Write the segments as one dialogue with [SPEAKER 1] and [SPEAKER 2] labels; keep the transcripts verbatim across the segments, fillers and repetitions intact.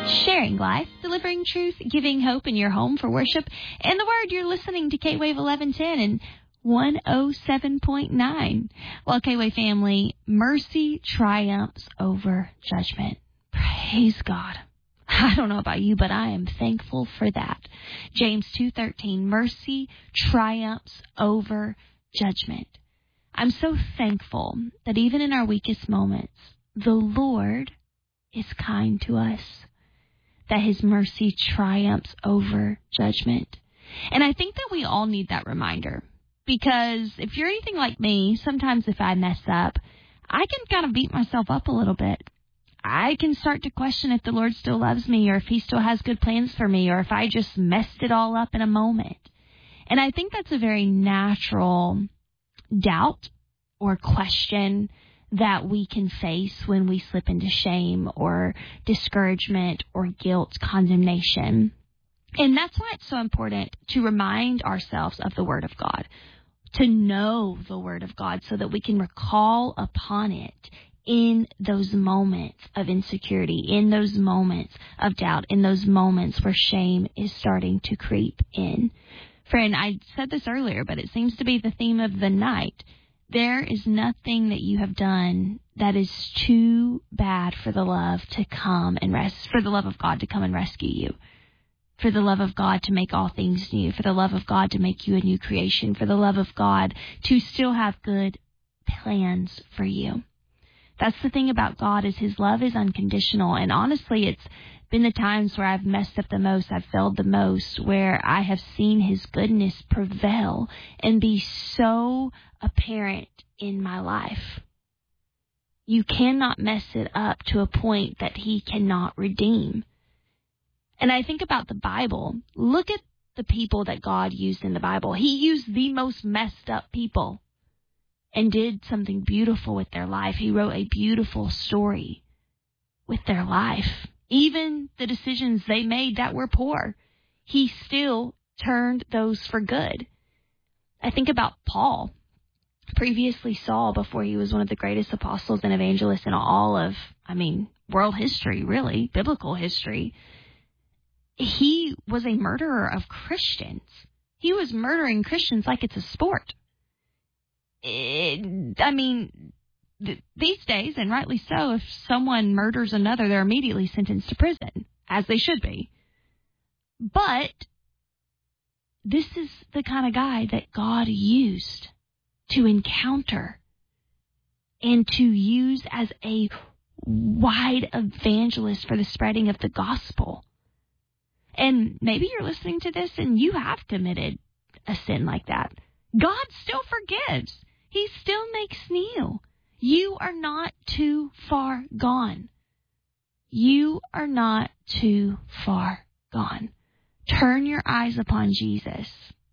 [SPEAKER 1] Sharing life, delivering truth, giving hope in your home for worship and the Word. You're listening to K-Wave eleven ten and one oh seven point nine. Well, K-Wave family, mercy triumphs over judgment. Praise God. I don't know about you, but I am thankful for that. James two thirteen, mercy triumphs over judgment. I'm so thankful that even in our weakest moments, the Lord is kind to us, that his mercy triumphs over judgment. And I think that we all need that reminder, because if you're anything like me, sometimes if I mess up, I can kind of beat myself up a little bit. I can start to question if the Lord still loves me, or if he still has good plans for me, or if I just messed it all up in a moment. And I think that's a very natural doubt or question that we can face when we slip into shame or discouragement or guilt, condemnation. And that's why it's so important to remind ourselves of the Word of God, to know the Word of God so that we can recall upon it in those moments of insecurity, in those moments of doubt, in those moments where shame is starting to creep in. Friend, I said this earlier, but it seems to be the theme of the night. There is nothing that you have done that is too bad for the love to come and rest, for the love of God to come and rescue you, for the love of God to make all things new, for the love of God to make you a new creation, for the love of God to still have good plans for you. That's the thing about God, is his love is unconditional. And honestly, it's been the times where I've messed up the most, I've failed the most, where I have seen his goodness prevail and be so apparent in my life. You cannot mess it up to a point that he cannot redeem. And I think about the Bible. Look at the people that God used in the Bible. He used the most messed up people and did something beautiful with their life. He wrote a beautiful story with their life. Even the decisions they made that were poor, he still turned those for good. I think about Paul, previously Saul, before he was one of the greatest apostles and evangelists in all of, I mean, world history, really, biblical history. He was a murderer of Christians. He was murdering Christians like it's a sport. It, I mean, th- these days, and rightly so, if someone murders another, they're immediately sentenced to prison, as they should be. But this is the kind of guy that God used to encounter and to use as a wide evangelist for the spreading of the gospel. And maybe you're listening to this and you have committed a sin like that. God still forgives. He still makes new. You are not too far gone. You are not too far gone. Turn your eyes upon Jesus.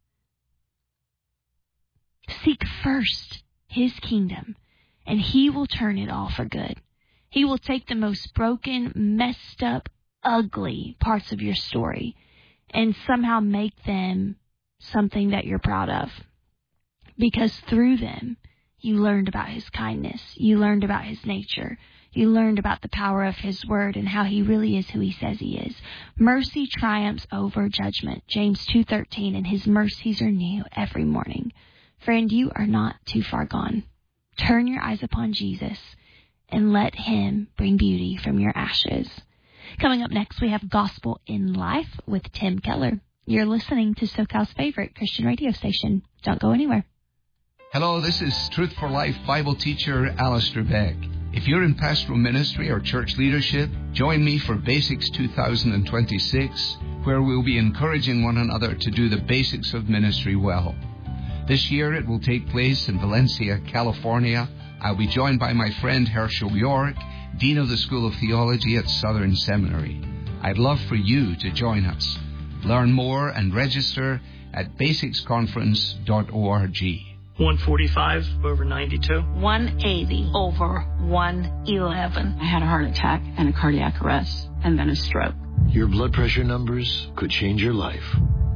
[SPEAKER 1] Seek first his kingdom, and he will turn it all for good. He will take the most broken, messed up, ugly parts of your story and somehow make them something that you're proud of. Because through them, you learned about his kindness. You learned about his nature. You learned about the power of his word and how he really is who he says he is. Mercy triumphs over judgment. James two thirteen, and his mercies are new every morning. Friend, you are not too far gone. Turn your eyes upon Jesus and let him bring beauty from your ashes. Coming up next, we have Gospel in Life with Tim Keller. You're listening to SoCal's favorite Christian radio station. Don't go anywhere.
[SPEAKER 2] Hello, this is Truth for Life Bible teacher Alistair Beck. If you're in pastoral ministry or church leadership, join me for Basics two thousand twenty-six, where we'll be encouraging one another to do the basics of ministry well. This year it will take place in Valencia, California. I'll be joined by my friend Herschel York, Dean of the School of Theology at Southern Seminary. I'd love for you to join us. Learn more and register at basics conference dot org.
[SPEAKER 3] one forty-five over ninety-two.
[SPEAKER 4] one eighty over one eleven. I had a heart attack and a cardiac arrest and then a stroke.
[SPEAKER 5] Your blood pressure numbers could change your life.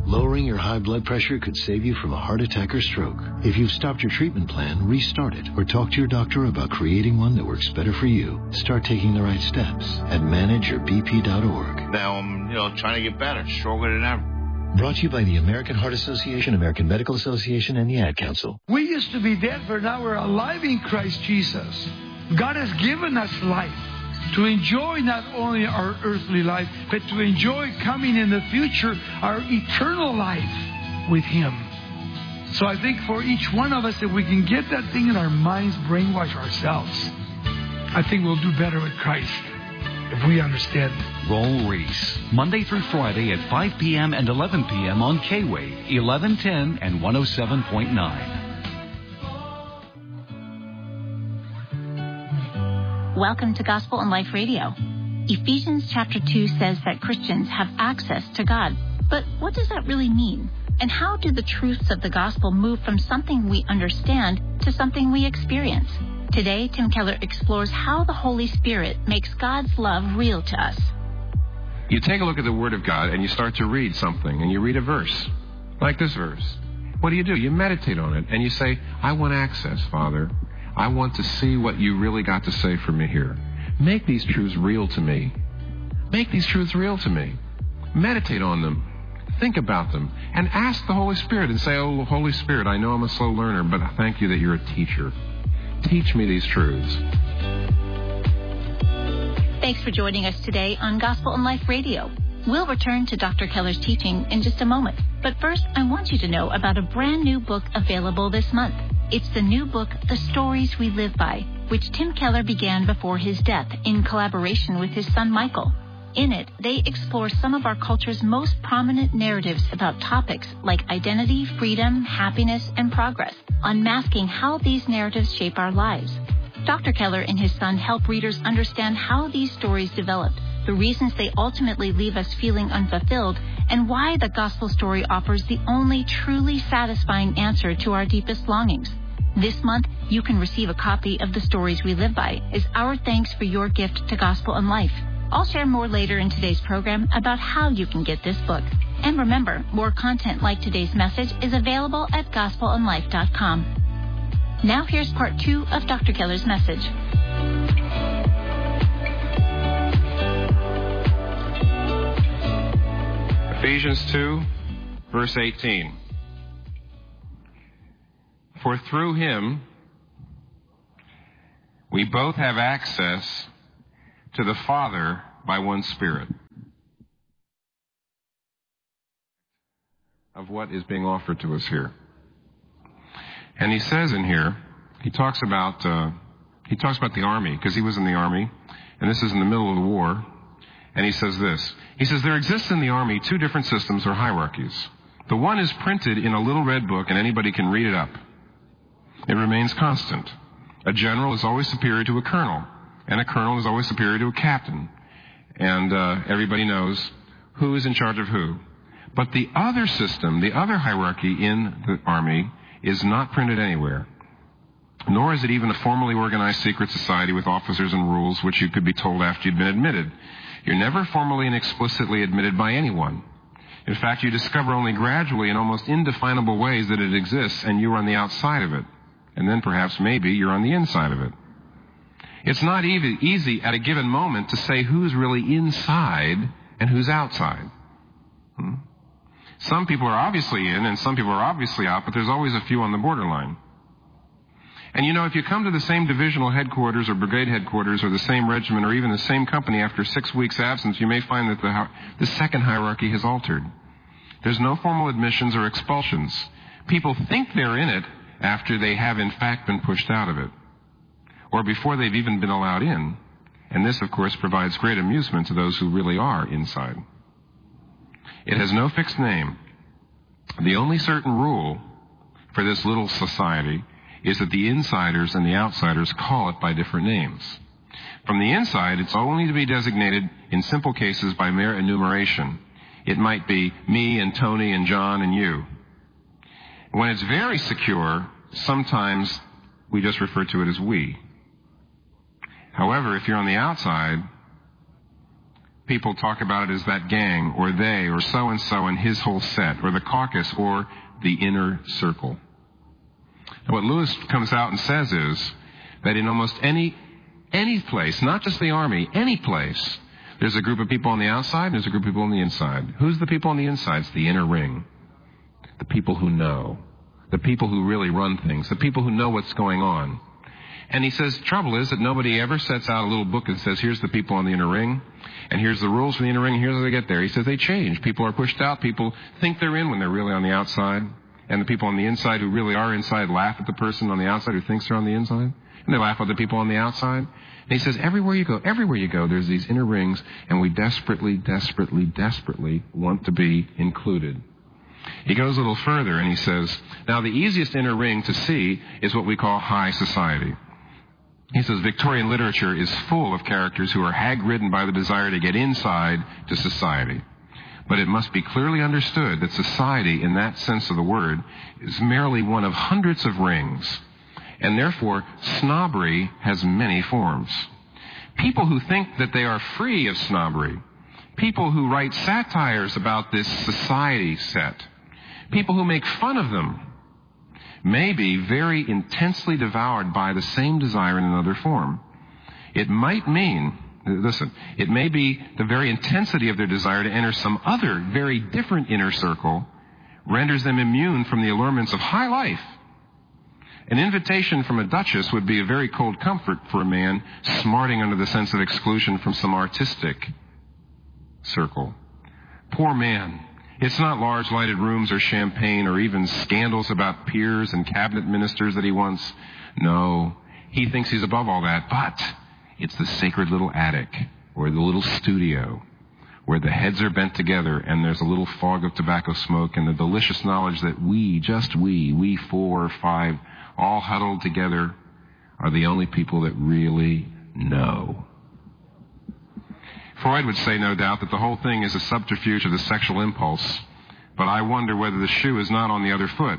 [SPEAKER 5] Lowering your high blood pressure could save you from a heart attack or stroke. If you've stopped your treatment plan, restart it or talk to your doctor about creating one that works better for you. Start taking the right steps at manage your b p dot org.
[SPEAKER 6] Now I'm, you know, trying to get better, stronger than ever.
[SPEAKER 5] Brought to you by the American Heart Association, American Medical Association, and the Ad Council.
[SPEAKER 7] We used to be dead, but now we're alive in Christ Jesus. God has given us life to enjoy not only our earthly life, but to enjoy coming in the future, our eternal life with Him. So I think for each one of us, if we can get that thing in our minds, brainwash ourselves, I think we'll do better with Christ if we understand.
[SPEAKER 8] Roll Reese, Monday through Friday at five p.m. and eleven p.m. on K-Wave, eleven ten and one oh seven point nine.
[SPEAKER 9] Welcome to Gospel and Life Radio. Ephesians chapter two says that Christians have access to God. But what does that really mean? And how do the truths of the gospel move from something we understand to something we experience? Today, Tim Keller explores how the Holy Spirit makes God's love real to us.
[SPEAKER 10] You take a look at the Word of God and you start to read something, and you read a verse, like this verse. What do you do? You meditate on it, and you say, I want access, Father. I want to see what you really got to say for me here. Make these truths real to me. Make these truths real to me. Meditate on them. Think about them. And ask the Holy Spirit and say, oh, Holy Spirit, I know I'm a slow learner, but I thank you that you're a teacher. Teach me these truths.
[SPEAKER 9] Thanks for joining us today on Gospel and Life Radio. We'll return to Doctor Keller's teaching in just a moment. But first, I want you to know about a brand new book available this month. It's the new book, The Stories We Live By, which Tim Keller began before his death in collaboration with his son Michael. In it, they explore some of our culture's most prominent narratives about topics like identity, freedom, happiness, and progress, unmasking how these narratives shape our lives. Doctor Keller and his son help readers understand how these stories developed, the reasons they ultimately leave us feeling unfulfilled, and why the gospel story offers the only truly satisfying answer to our deepest longings. This month, you can receive a copy of The Stories We Live By as our thanks for your gift to Gospel and Life. I'll share more later in today's program about how you can get this book. And remember, more content like today's message is available at gospel and life dot com. Now here's part two of Doctor Keller's message.
[SPEAKER 10] Ephesians two, verse eighteen. For through him we both have access to the Father by one Spirit. Of what is being offered to us here. And he says in here, he talks about uh, he talks about the army, because he was in the army, and this is in the middle of the war. And he says this. He says, there exists in the army two different systems or hierarchies. The one is printed in a little red book, and anybody can read it up. It remains constant. A general is always superior to a colonel, and a colonel is always superior to a captain. And uh, everybody knows who is in charge of who. But the other system, the other hierarchy in the army, is not printed anywhere. Nor is it even a formally organized secret society with officers and rules which you could be told after you'd been admitted. You're never formally and explicitly admitted by anyone. In fact, you discover only gradually in almost indefinable ways that it exists, and you're on the outside of it. And then perhaps maybe you're on the inside of it. It's not easy, easy at a given moment to say who's really inside and who's outside. Hmm? Some people are obviously in and some people are obviously out, but there's always a few on the borderline. And you know, if you come to the same divisional headquarters or brigade headquarters or the same regiment or even the same company after six weeks' absence, you may find that the, the second hierarchy has altered. There's no formal admissions or expulsions. People think they're in it after they have in fact been pushed out of it, or before they've even been allowed in. And this, of course, provides great amusement to those who really are inside. It has no fixed name. The only certain rule for this little society is that the insiders and the outsiders call it by different names. From the inside, it's only to be designated in simple cases by mere enumeration. It might be me and Tony and John and you. When it's very secure, sometimes we just refer to it as we. However, if you're on the outside, people talk about it as that gang, or they, or so-and-so and his whole set, or the caucus, or the inner circle. And what Lewis comes out and says is that in almost any any place, not just the army, any place, there's a group of people on the outside and there's a group of people on the inside. Who's the people on the inside? It's the inner ring. The people who know. The people who really run things. The people who know what's going on. And he says, the trouble is that nobody ever sets out a little book and says, here's the people on the inner ring, and here's the rules for the inner ring, and here's how they get there. He says they change. People are pushed out. People think they're in when they're really on the outside. And the people on the inside who really are inside laugh at the person on the outside who thinks they're on the inside. And they laugh at the people on the outside. And he says, everywhere you go, everywhere you go, there's these inner rings, and we desperately, desperately, desperately want to be included. He goes a little further, and he says, now the easiest inner ring to see is what we call high society. He says Victorian literature is full of characters who are hag-ridden by the desire to get inside to society. But it must be clearly understood that society, in that sense of the word, is merely one of hundreds of rings. And therefore, snobbery has many forms. People who think that they are free of snobbery, people who write satires about this society set, people who make fun of them, may be very intensely devoured by the same desire in another form. It might mean, listen, it may be the very intensity of their desire to enter some other, very different inner circle renders them immune from the allurements of high life. An invitation from a duchess would be a very cold comfort for a man smarting under the sense of exclusion from some artistic circle. Poor man. It's not large lighted rooms or champagne or even scandals about peers and cabinet ministers that he wants. No, he thinks he's above all that, but it's the sacred little attic or the little studio where the heads are bent together and there's a little fog of tobacco smoke and the delicious knowledge that we, just we, we four or five, all huddled together, are the only people that really know. Freud would say, no doubt, that the whole thing is a subterfuge of the sexual impulse, but I wonder whether the shoe is not on the other foot.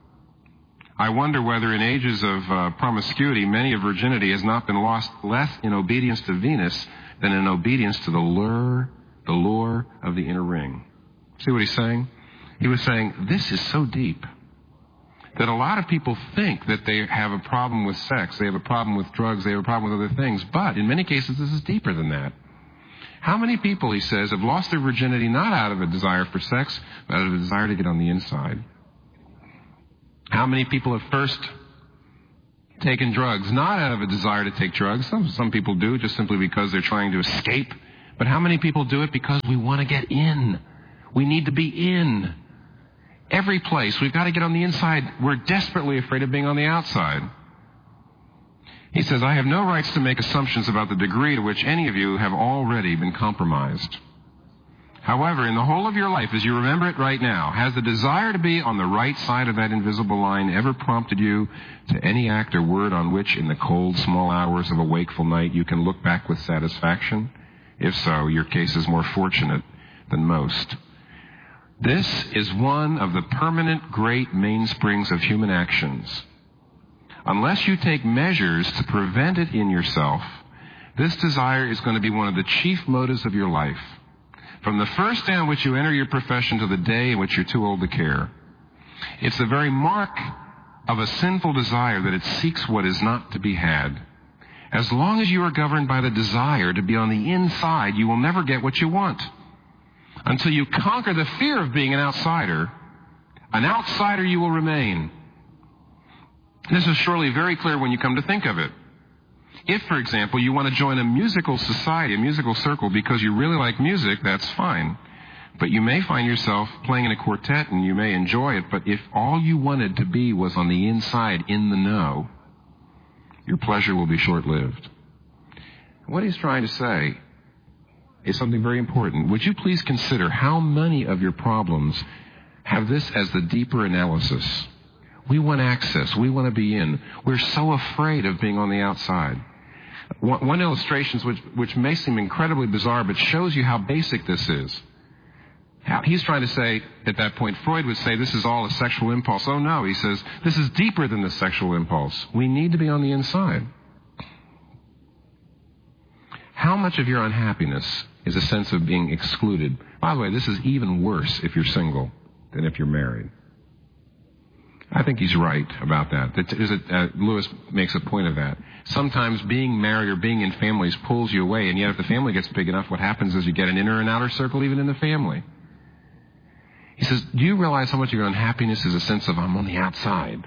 [SPEAKER 10] I wonder whether in ages of uh, promiscuity, many of virginity has not been lost less in obedience to Venus than in obedience to the lure, the lure of the inner ring. See what he's saying? He was saying, this is so deep that a lot of people think that they have a problem with sex, they have a problem with drugs, they have a problem with other things, but in many cases this is deeper than that. How many people, he says, have lost their virginity not out of a desire for sex, but out of a desire to get on the inside? How many people have first taken drugs not out of a desire to take drugs? Some, some people do just simply because they're trying to escape. But how many people do it because we want to get in? We need to be in. Every place, we've got to get on the inside. We're desperately afraid of being on the outside. He says, I have no rights to make assumptions about the degree to which any of you have already been compromised. However, in the whole of your life, as you remember it right now, has the desire to be on the right side of that invisible line ever prompted you to any act or word on which, in the cold, small hours of a wakeful night, you can look back with satisfaction? If so, your case is more fortunate than most. This is one of the permanent great mainsprings of human actions. Unless you take measures to prevent it in yourself, this desire is going to be one of the chief motives of your life. From the first day on which you enter your profession to the day in which you're too old to care. It's the very mark of a sinful desire that it seeks what is not to be had. As long as you are governed by the desire to be on the inside, you will never get what you want. Until you conquer the fear of being an outsider, an outsider you will remain. This is surely very clear when you come to think of it. If, for example, you want to join a musical society, a musical circle, because you really like music, that's fine. But you may find yourself playing in a quartet and you may enjoy it, but if all you wanted to be was on the inside, in the know, your pleasure will be short-lived. What he's trying to say is something very important. Would you please consider how many of your problems have this as the deeper analysis? We want access. We want to be in. We're so afraid of being on the outside. One, one illustration, which, which may seem incredibly bizarre, but shows you how basic this is. How, he's trying to say, at that point, Freud would say this is all a sexual impulse. Oh, no, he says, this is deeper than the sexual impulse. We need to be on the inside. How much of your unhappiness is a sense of being excluded? By the way, this is even worse if you're single than if you're married. I think he's right about that. that is it, uh, Lewis makes a point of that. Sometimes being married or being in families pulls you away, and yet if the family gets big enough, what happens is you get an inner and outer circle even in the family. He says, do you realize how much of your unhappiness is a sense of I'm on the outside?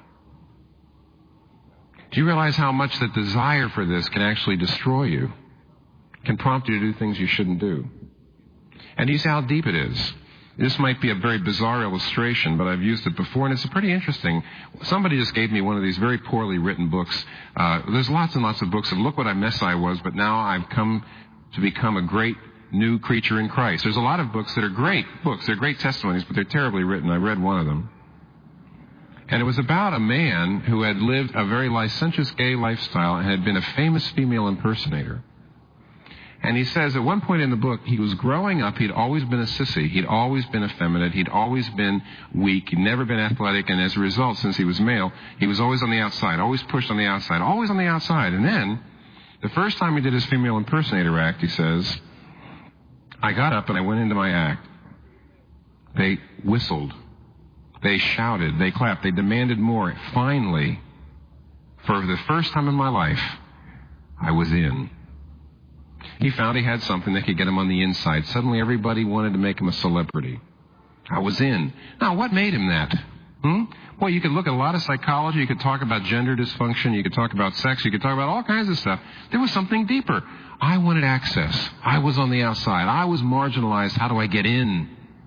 [SPEAKER 10] Do you realize how much that desire for this can actually destroy you? Can prompt you to do things you shouldn't do? And you see how deep it is. This might be a very bizarre illustration, but I've used it before, and it's pretty interesting. Somebody just gave me one of these very poorly written books. Uh, there's lots and lots of books, and look what a mess I was, but now I've come to become a great new creature in Christ. There's a lot of books that are great books. They're great testimonies, but they're terribly written. I read one of them. And it was about a man who had lived a very licentious gay lifestyle and had been a famous female impersonator. And he says at one point in the book, he was growing up, he'd always been a sissy, he'd always been effeminate, he'd always been weak, he'd never been athletic, and as a result, since he was male, he was always on the outside, always pushed on the outside, always on the outside. And then, the first time he did his female impersonator act, he says, I got up and I went into my act. They whistled, they shouted, they clapped, they demanded more. Finally, for the first time in my life, I was in. He found he had something that could get him on the inside. Suddenly everybody wanted to make him a celebrity. I was in. Now, what made him that? Hmm? Well, you could look at a lot of psychology. You could talk about gender dysfunction. You could talk about sex. You could talk about all kinds of stuff. There was something deeper. I wanted access. I was on the outside. I was marginalized. How do I get in?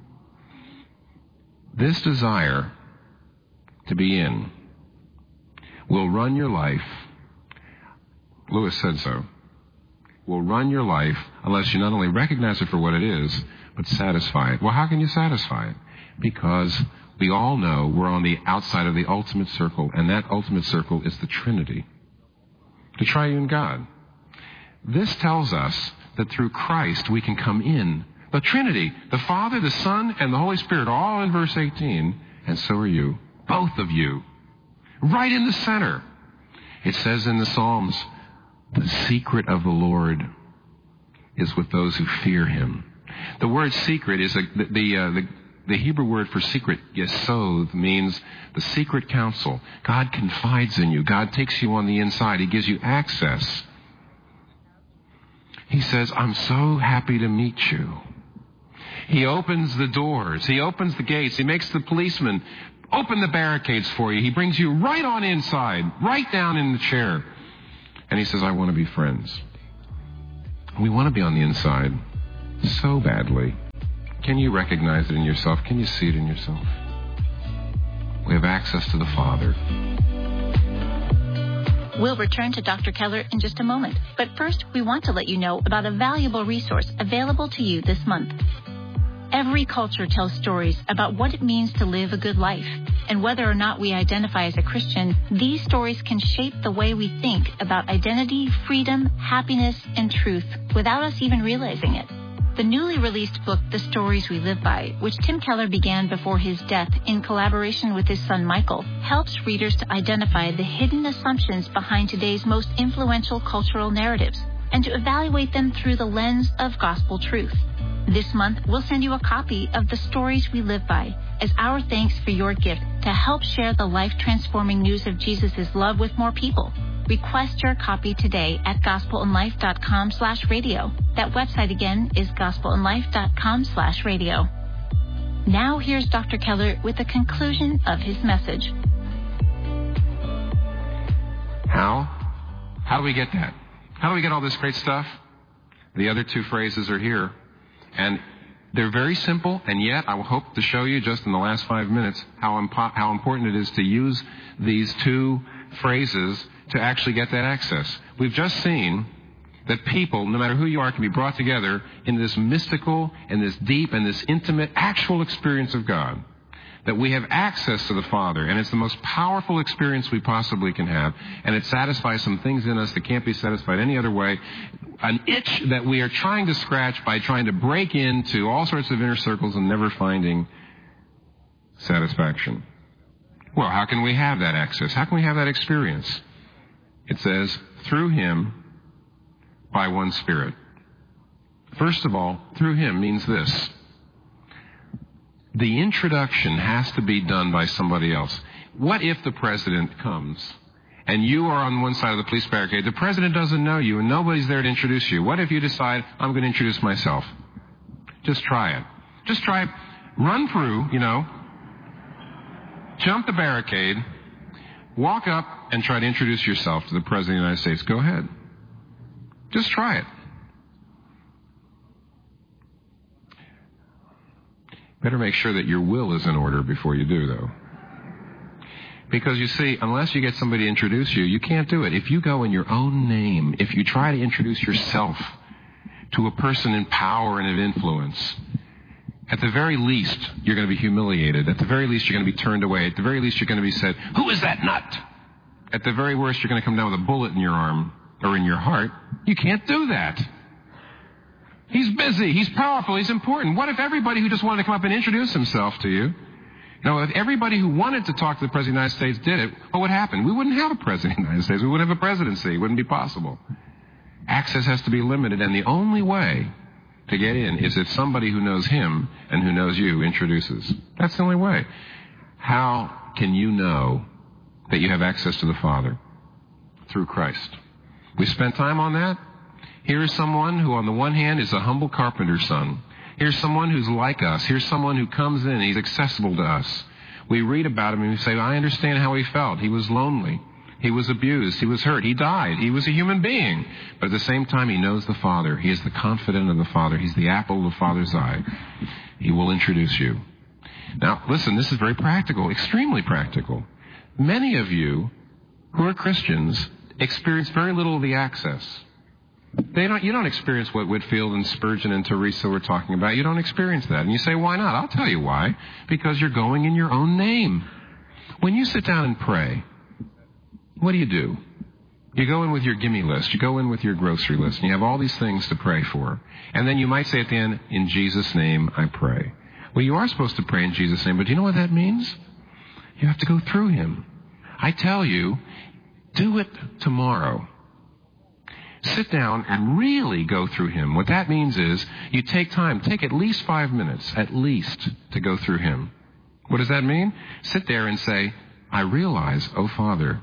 [SPEAKER 10] This desire to be in will run your life. Lewis said so. Will run your life unless you not only recognize it for what it is, but satisfy it. Well, how can you satisfy it? Because we all know we're on the outside of the ultimate circle, and that ultimate circle is the Trinity, the triune God. This tells us that through Christ we can come in. The Trinity, the Father, the Son, and the Holy Spirit, all in verse eighteen, and so are you, both of you, right in the center. It says in the Psalms, the secret of the Lord is with those who fear him. The word secret is a, the the, uh, the the Hebrew word for secret, yesod, means the secret counsel. God confides in you. God takes you on the inside. He gives you access. He says, I'm so happy to meet you. He opens the doors. He opens the gates. He makes the policeman open the barricades for you. He brings you right on inside, right down in the chair. And he says, I want to be friends. We want to be on the inside so badly. Can you recognize it in yourself? Can you see it in yourself? We have access to the Father.
[SPEAKER 9] We'll return to Doctor Keller in just a moment. But first, we want to let you know about a valuable resource available to you this month. Every culture tells stories about what it means to live a good life. And whether or not we identify as a Christian, these stories can shape the way we think about identity, freedom, happiness, and truth without us even realizing it. The newly released book, The Stories We Live By, which Tim Keller began before his death in collaboration with his son Michael, helps readers to identify the hidden assumptions behind today's most influential cultural narratives and to evaluate them through the lens of gospel truth. This month, we'll send you a copy of The Stories We Live By as our thanks for your gift to help share the life-transforming news of Jesus' love with more people. Request your copy today at gospelinlife.com slash radio. That website again is gospelinlife.com slash radio. Now here's Doctor Keller with the conclusion of his message.
[SPEAKER 10] How? How do we get that? How do we get all this great stuff? The other two phrases are here. And they're very simple, and yet I will hope to show you just in the last five minutes how, impo- how important it is to use these two phrases to actually get that access. We've just seen that people, no matter who you are, can be brought together in this mystical and this deep and this intimate actual experience of God. That we have access to the Father, and it's the most powerful experience we possibly can have, and it satisfies some things in us that can't be satisfied any other way. An itch that we are trying to scratch by trying to break into all sorts of inner circles and never finding satisfaction. Well, how can we have that access? How can we have that experience? It says, through him, by one Spirit. First of all, through him means this. The introduction has to be done by somebody else. What if the president comes and you are on one side of the police barricade? The president doesn't know you and nobody's there to introduce you. What if you decide, I'm going to introduce myself? Just try it. Just try it. Run through, you know, jump the barricade, walk up and try to introduce yourself to the President of the United States. Go ahead. Just try it. Better make sure that your will is in order before you do, though. Because, you see, unless you get somebody to introduce you, you can't do it. If you go in your own name, if you try to introduce yourself to a person in power and of influence, at the very least, you're going to be humiliated. At the very least, you're going to be turned away. At the very least, you're going to be said, who is that nut? At the very worst, you're going to come down with a bullet in your arm or in your heart. You can't do that. He's busy. He's powerful. He's important. What if everybody who just wanted to come up and introduce himself to you, now, if everybody who wanted to talk to the President of the United States did it, what would happen? We wouldn't have a President of the United States. We wouldn't have a presidency. It wouldn't be possible. Access has to be limited, and the only way to get in is if somebody who knows him and who knows you introduces. That's the only way. How can you know that you have access to the Father? Through Christ. We spent time on that. Here is someone who, on the one hand, is a humble carpenter's son. Here's someone who's like us. Here's someone who comes in. He's accessible to us. We read about him and we say, I understand how he felt. He was lonely. He was abused. He was hurt. He died. He was a human being. But at the same time, he knows the Father. He is the confidant of the Father. He's the apple of the Father's eye. He will introduce you. Now, listen, this is very practical, extremely practical. Many of you who are Christians experience very little of the access. They don't, you don't experience what Whitfield and Spurgeon and Teresa were talking about. You don't experience that. And you say, why not? I'll tell you why. Because you're going in your own name. When you sit down and pray, what do you do? You go in with your gimme list. You go in with your grocery list. And you have all these things to pray for. And then you might say at the end, in Jesus' name I pray. Well, you are supposed to pray in Jesus' name, but do you know what that means? You have to go through him. I tell you, do it tomorrow. Sit down and really go through him. What that means is you take time, take at least five minutes, at least, to go through him. What does that mean? Sit there and say, I realize, oh Father,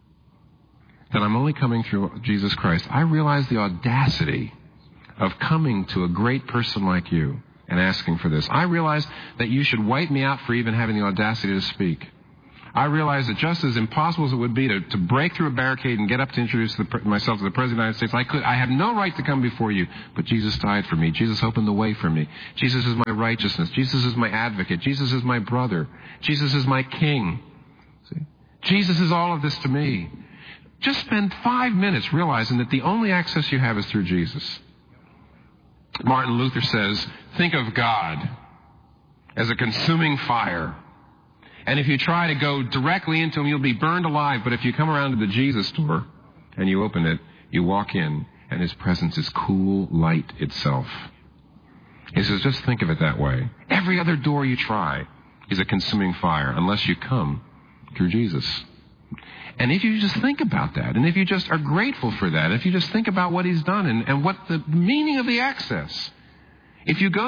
[SPEAKER 10] that I'm only coming through Jesus Christ. I realize the audacity of coming to a great person like you and asking for this. I realize that you should wipe me out for even having the audacity to speak. I realize that just as impossible as it would be to, to break through a barricade and get up to introduce the, myself to the President of the United States, I could. I have no right to come before you, but Jesus died for me. Jesus opened the way for me. Jesus is my righteousness. Jesus is my advocate. Jesus is my brother. Jesus is my king. See? Jesus is all of this to me. Just spend five minutes realizing that the only access you have is through Jesus. Martin Luther says, think of God as a consuming fire. And if you try to go directly into him, you'll be burned alive. But if you come around to the Jesus door and you open it, you walk in, and his presence is cool light itself. He says, just think of it that way. Every other door you try is a consuming fire unless you come through Jesus. And if you just think about that, and if you just are grateful for that, if you just think about what he's done and, and what the meaning of the access, if you go